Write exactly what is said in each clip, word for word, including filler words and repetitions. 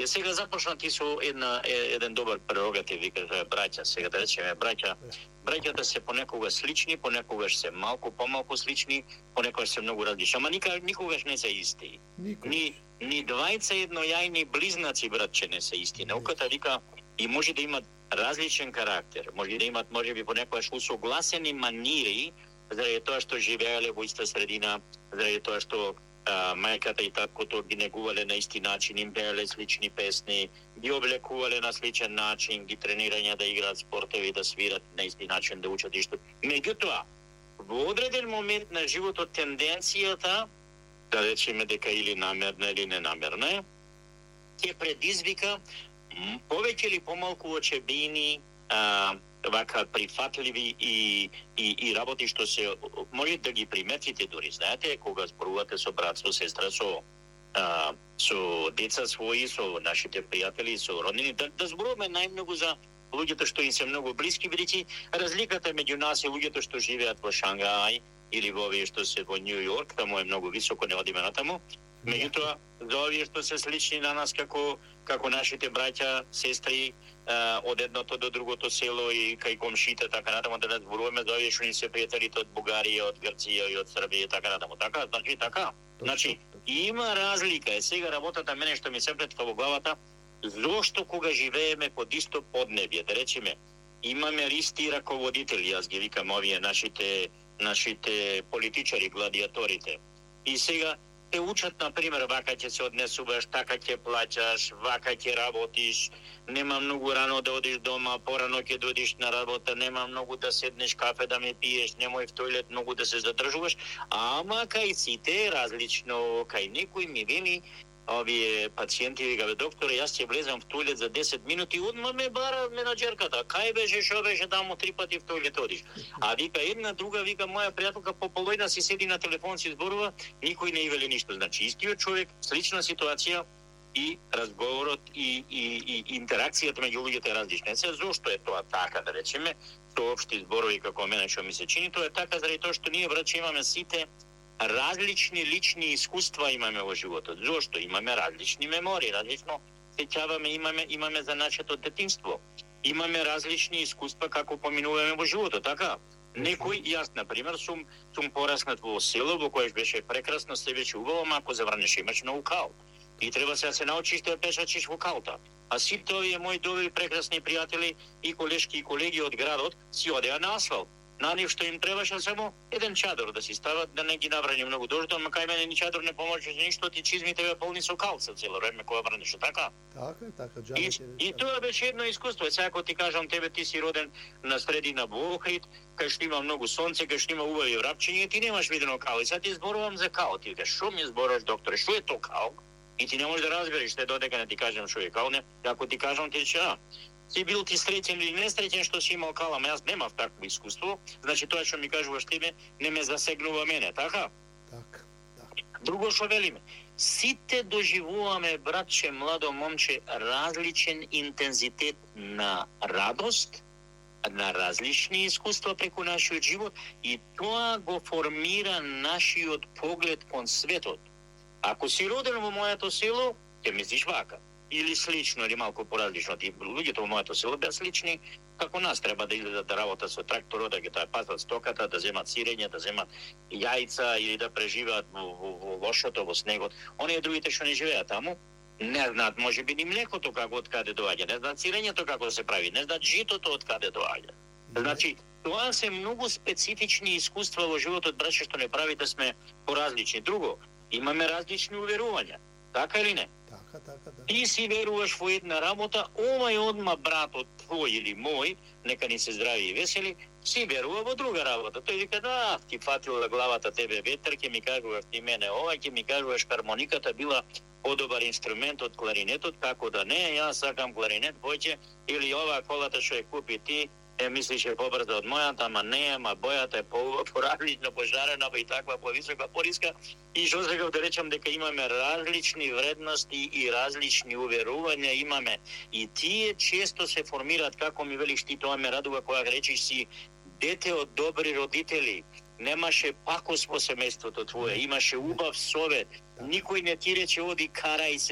сега започнати со една еден добар прерогатив, вика браќа, сега да речеме браќа. Браќата се понекогаш слични, понекогаш се малку помалку слични, понекогаш се многу различни, ама никогаш никогаш не се исти. Никогаш. Ни ни двајца еднојајни близнаци братче не се исти. Науката вика и може да имат различен карактер, може да имат можеби понекогаш усогласени манири, заради тоа што живееле во иста средина, заради тоа што а, мајката и таткото ги негувале на исти начин, им пееле слични песни, ги облекувале на сличен начин, ги тренирање да играат спортови, да свират на исти начин, да учат исто. Меѓутоа, во одреден момент на животот тенденцијата, да речеме дека или намерна или ненамерна, ќе предизвика повеќе или помалку очебини, а, вака прифатливи и, и, и работи што се може да ги приметите дури. Знаете, кога зборувате со брат, со сестра, со, а, со деца своји, со нашите пријатели, со роднини, да, да зборуваме најмногу за луѓето што им се многу блиски, бидејќи разликата меѓу нас и луѓето што живеат во Шангај или во овие што се во Њу Јорк, таму е многу високо, не одиме натаму. Меѓутоа, за овие што се слични на нас како како нашите браќа, сестри, а, од едното до другото село и кај комшите, така натаму, да не зборуваме за овие што ни се пријателите од Бугарија, од Грција и од Србија, така натаму. Така, значи така. Значи, има разлика. Е сега работата мене што ми се претка во главата, зошто кога живееме под исто поднебје, да речеме, имаме ристи раководители, јас ги викам овие нашите нашите политичари, гладиаторите. И сега те учат, например, вака ќе се однесуваш, така ќе плаќаш, вака ќе работиш, нема многу рано да одиш дома, порано ќе дојдеш на работа, нема многу да седнеш кафе да ме пиеш, немој в тоилет многу да се задржуваш, ама кај сите е различно, кај некој ми вели, овие пациенти вика, доктор, јас ќе влезам в тоилет за десет минути, одма ме бара менаџерката, кај беше, шо беше, таму три пати в тоилет одиш. А вика една друга, вика моја пријателка по половина си седи на телефон си зборува, никој не вели ништо. Значи истиот човек, слична ситуација и разговорот и и и интеракцијата меѓу луѓето е различна. Се зошто е тоа така, да речеме, со општи зборови како мене што ми се чини, тоа е така заради тоа што ние враќа имаме сите различни лични искуства имаме во животот. Зошто? Имаме различни мемории, различно сеќаваме, имаме имаме за нашето детинство. Имаме различни искуства како поминуваме во животот, така? Некој, јас, например, сум, сум пораснат во село, во кое беше прекрасно, се беше убаво, ама ако заврнеш, имаш нау кал. И треба се да се научиш да пешачиш во калта. А сите овие мои добри прекрасни пријатели и колешки и колеги од градот си одеа на асфалт. На нив што им требаше само еден чадор да си стават, да не ги набрани многу дождот, ама кај мене ни чадор не помогаше ништо, ти чизмите беа полни со калца цело време кога врнеше, така? Така, така, джабе. И, и тоа беше едно искуство. Сега ако ти кажам тебе, ти си роден на средина во Охрид, кај што има многу сонце, кај што има убави врапчиња, ти немаш видено кал. И сега ти зборувам за кал. Ти викаш, шо ми зборуваш, докторе, шо е тоа кал? И ти не можеш да разбереш, те додека не ти кажам шо е кал, не. Ако ти кажам, ти че, а, си бил ти среќен или несреќен што си имал кал, ама јас немав такво искуство, значи тоа што ми кажуваш тебе не ме засегнува мене, така? Така, така. Друго што велиме, сите доживуваме, братче, младо момче, различен интензитет на радост, на различни искуства преку нашиот живот и тоа го формира нашиот поглед кон светот. Ако си роден во моето село, ќе мислиш вака. Или слично, или малку поразлично. Ти луѓето во моето село беа слични како нас. Треба да излезат да работат со тракторот, да ги таа пазат стоката, да земат сирење, да земат јајца или да преживеат во, во, во лошото, во снегот. Оние другите што не живеат таму, не знаат можеби ни млекото како од каде доаѓа, не знаат сирењето како се прави, не знаат житото од каде доаѓа. Значи, тоа се многу специфични искуства во животот, браше, што не прави да сме поразлични. Друго, имаме различни уверувања. Така или не? Така, така, да. Ти си веруваш во една работа, овај одма братот твој или мој, нека ни се здрави и весели, си верува во друга работа. Тој вика, да, ти фатила главата тебе ветер, ќе ми кажуваш ти мене ова, ќе ми кажуваш хармониката била подобар инструмент од кларинетот, како да не, јас сакам кларинет, бојче, или ова колата што ја купи ти, е мислише побрзо од мојата, ама не, ама бојата е по поразлично, пожарена, па и таква, повисока, пориска. И што сакав да речам дека имаме различни вредности и различни уверувања имаме. И тие често се формираат, како ми велиш ти, тоа ме радува кога речиш си дете од добри родители. Немаше пакост во семејството твое, имаше убав совет. Никој не ти рече оди карај се,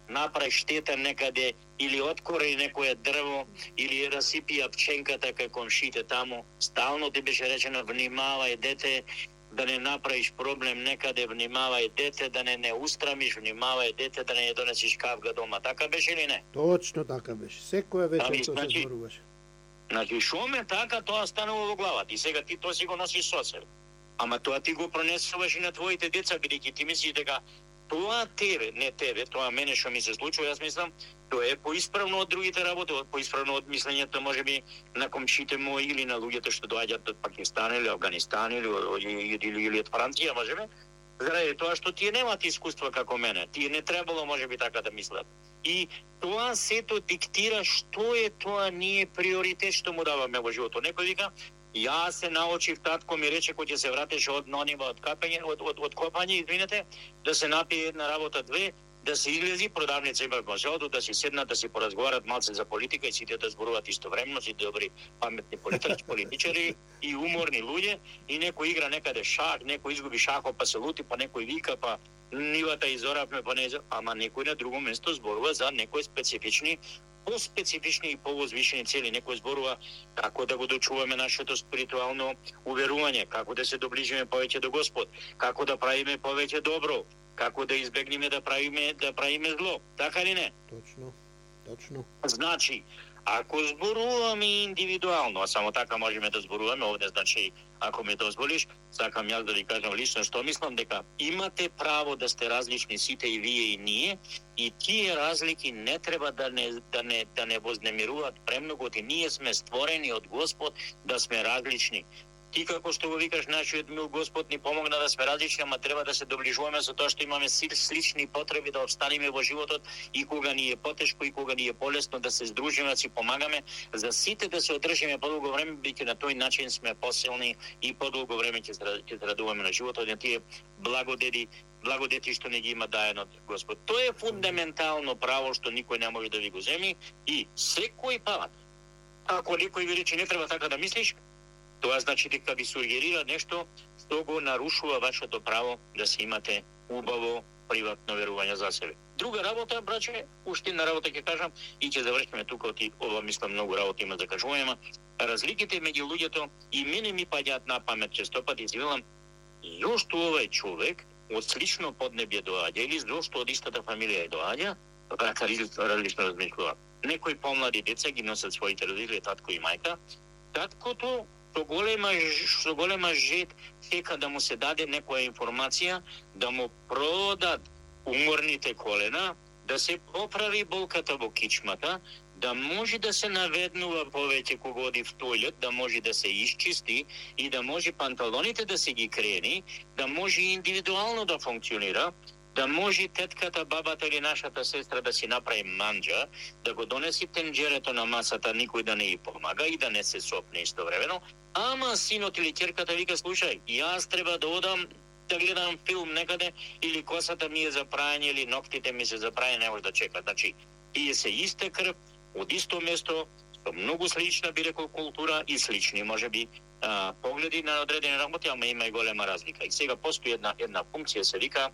направи штета некаде или откори некое дрво или расипија пченката кај комшите таму, стално ти беше речено внимавај дете да не направиш проблем некаде, внимавај дете да не не устрамиш, внимавај дете да не донесиш кавга дома. Така беше или не? Точно така беше. Секоја вечер Ами, тоа значи, се зборуваше. Значи, шо ме така, тоа станува во главата. И сега ти тоа си го носиш со себе. Ама тоа ти го пронесуваш и на твоите деца, бидејќи ти мислиш дека тоа тебе, не тебе, тоа мене што ми се случува, јас мислам, тоа е поисправно од другите работи, поисправно од мислењето можеби на комшите мои или на луѓето што доаѓаат од Пакистан или Афганистан или, или, или, или од Франција, можеби, заради тоа што тие немаат искуство како мене. Тие не требало можеби така да мислат. И тоа сето диктира што е тоа ние приоритет што му даваме во животот. Некој вика, јас се научив, татко ми рече кој ќе се вратеше од нонива од капење, од, од, од копање, извинете, да се напие една работа две, да се излези, продавница има во селото, да си седнат, да си поразговарат малце за политика и сите да зборуваат истовремено, си добри паметни политичари, политичари и уморни луѓе, и некој игра некаде шах, некој изгуби шахот па се лути, па некој вика, па нивата изоравме, па не, ама некој на друго место зборува за некои специфични, по-специфични и повозвишени цели. Некој зборува како да го дочуваме нашето спиритуално уверување, како да се доближиме повеќе до Господ, како да правиме повеќе добро, како да избегнеме да правиме да правиме зло. Така ли не? Точно. Точно. Значи, ако зборуваме индивидуално, а само така можеме да зборуваме овде, значи, ако ми дозволиш, сакам јас да ви кажам лично што мислам, дека имате право да сте различни сите и вие и ние, и тие разлики не треба да не да не да не вознемируваат премногу, и ние сме створени од Господ да сме различни. Ти како што го викаш, нашиот мил Господ ни помогна да сме различни, ама треба да се доближуваме со тоа што имаме слични потреби да обстанеме во животот и кога ни е потешко и кога ни е полесно да се здружиме, да си помагаме, за сите да се одржиме подолго време, бидејќи на тој начин сме посилни и подолго време ќе се радуваме на животот, на тие благодети, благодети што не ги има даен од Господ. Тоа е фундаментално право што никој не може да ви го земи и секој пат, ако некој ви рече не треба така да мислиш, тоа значи дека ви сугерира нешто што го нарушува вашето право да се имате убаво приватно верување за себе. Друга работа, браче, уште една работа ќе кажам и ќе завршиме тука, оти ова мислам многу работи има за кажување, разликите меѓу луѓето и мене ми паѓаат на памет често пати извелам, зошто овај човек од слично поднебје доаѓа или зошто од истата фамилија доаѓа, така различно размислува. Некои помлади деца ги носат своите родители, татко и мајка, таткото со голема, со голема жет сека да му се даде некоја информација, да му продат уморните колена, да се поправи болката во кичмата, да може да се наведнува повеќе кога оди в тојлет, да може да се исчисти и да може панталоните да се ги крени, да може индивидуално да функционира, да може тетката, бабата или нашата сестра да си направи манџа, да го донеси тенџерето на масата, никој да не ја помага и да не се сопне истовремено, ама синот или ќерката вика, слушај, јас треба да одам да гледам филм некаде, или косата ми е за прајање, или ноктите ми се за прајање, не може да чека. Значи, тие се иста крв, од исто место, со многу слична, би рекол, култура и слични, можеби, а, погледи на одредени работи, ама има и голема разлика. И сега постои една, една функција, се вика,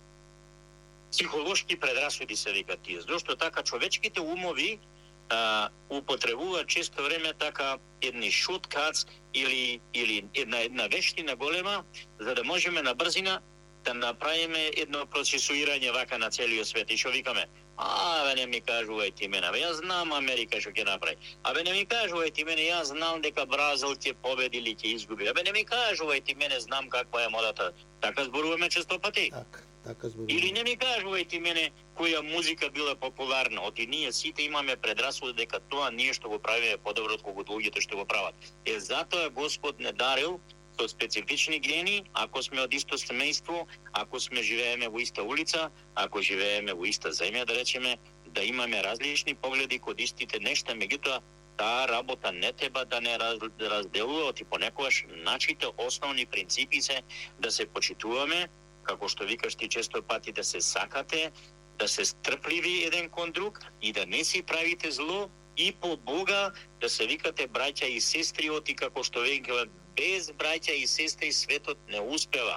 психолошки предрасуди се вика тие, зашто така човечките умови а, употребуваат често време така едни шоткац или или една една вештина голема за да можеме на брзина да направиме едно процесуирање вака на целиот свет. И што викаме? А, бе, не ми кажувај ти мене, бе, јас знам Америка што ќе направи. А бе, не ми кажувај ти мене, јас знам дека Бразил ќе победи или ќе изгуби. А бе, не ми кажувај ти мене, знам каква е модата. Така зборуваме често пати. Така, така зборуваме. Или не ми кажувај ти мене која музика била популарна. Оти ние сите имаме предрасуд дека тоа ние што го правиме подобро од кога луѓето што го прават. Е затоа Господ не дарил со специфични гени, ако сме од исто семејство, ако сме живееме во иста улица, ако живееме во иста земја, да речеме, да имаме различни погледи код истите нешта, меѓутоа таа работа не треба да не разделува, и понекогаш нашите основни принципи се да се почитуваме, како што викаш ти често пати, да се сакате, да се стрпливи еден кон друг и да не си правите зло, и по Бога да се викате браќа и сестри, оти како што викаме, без браќа и сестри светот не успева.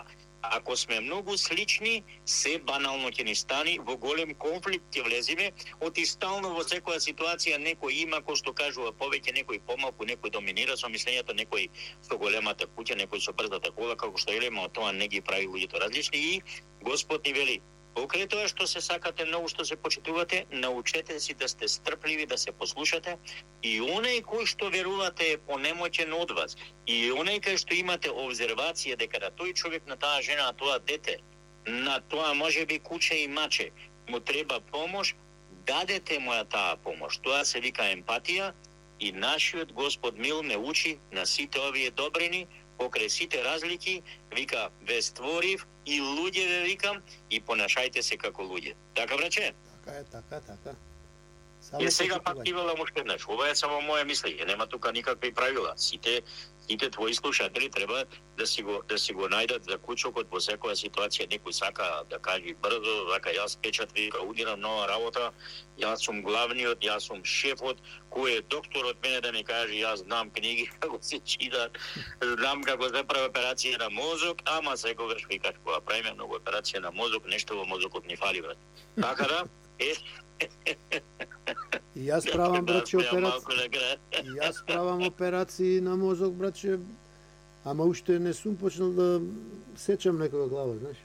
Ако сме многу слични, се банално ќе ни стани, во голем конфликт ќе влеземе, оти стално во секоја ситуација некој има, кој што кажува повеќе, некој помалку, некој доминира со мислењето, некој со големата куќа, некој со брзата кола, како што елемо, тоа не ги прави луѓето различни и Господ ни вели: покрај тоа што се сакате многу, што се почитувате, научете си да сте стрпливи, да се послушате, и оној кој што верувате е понемоćен од вас, и оној кој што имате обзервација дека на тој човек, на таа жена, на тоа дете, на тоа можеби куче и маче, му треба помош, дадете му таа помош. Тоа се вика емпатија и нашиот Господ мил ме учи на сите овие добрини, покрај сите разлики, вика, ве створив и луѓе ве викам и понашајте се како луѓе. Така, браче? Така е, така, така. Е, сега пак ти велам уште еднаш. Ова е само моја мислење, нема тука никакви правила. Сите сите твои слушатели треба да си го да си го најдат за кучокот во секоја ситуација. Некој сака да каже брзо, вака јас печат вика удирам нова работа, јас сум главниот, јас сум шефот, кој е докторот мене да ми каже јас знам книги како се чита, знам како се прави операција на мозок, ама секогаш викаш кога правиме многу операција на мозок, нешто во мозокот ни фали, брат. Така да е. И јас правам, браче, операција. И јас правам операции на мозок, браче, ама уште не сум почнал да сечам некоја глава, знаеш.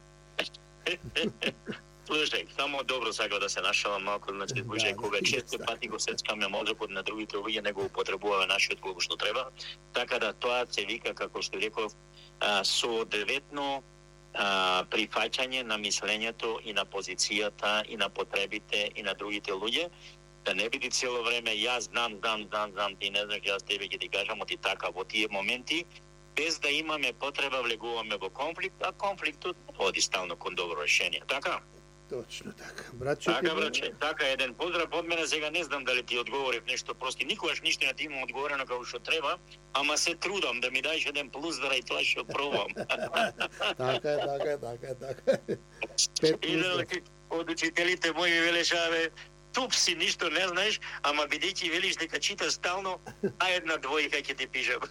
Слушај, само добро сака да се нашалам малку, значи, боже, кога често пати го сечкаме мозокот на другите луѓе, не го употребуваме нашиот колку што треба, така да тоа се вика, како што реков, соодветно а, прифаќање на мислењето и на позицијата и на потребите и на другите луѓе, да не биде цело време јас знам, знам, знам, знам, ти не знаеш, јас тебе ќе ти кажам, оти така во тие моменти, без да имаме потреба влегуваме во конфликт, а конфликтот оди стално кон добро решение. Така? Точно така. Браче, така, браче, така, еден поздрав од мене, сега не знам дали ти одговорив нешто, прости, никогаш ништо не ти имам одговорено како што треба, ама се трудам да ми даеш еден плюс два и тоа што пробам. така е, така е, така е, така е. И да, од учителите мои ми велеше, абе, туп си, ништо не знаеш, ама бидејќи велиш дека читаш стално, а една двојка ќе ти пишам.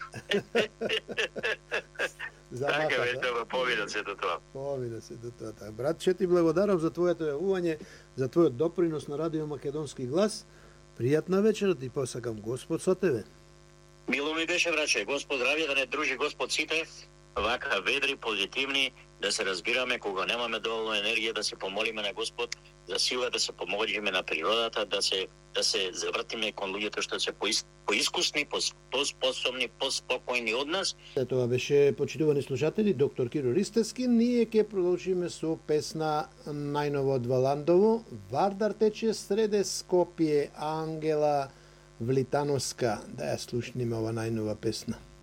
Така бе, тоа повида се до тоа. Повида се до тоа. Така. Братче, ти благодарам за твоето јавување, за твојот допринос на Радио Македонски глас. Пријатна вечер, ти посакам Господ со тебе. Мило ми беше, братче. Господ здравје, да не дружи Господ сите, вака ведри, позитивни, да се разбираме кога немаме доволно енергија, да се помолиме на Господ за сила, да се помогнеме на природата, да се да се завртиме кон луѓето што се поис, поискусни, поспособни, поспокојни од нас. Тоа беше, почитувани слушатели, доктор Киро Ристевски. Ние ќе продолжиме со песна најново од Валандово. Вардар тече среде Скопје, Ангела Влитановска. Да ја слушниме ова најнова песна.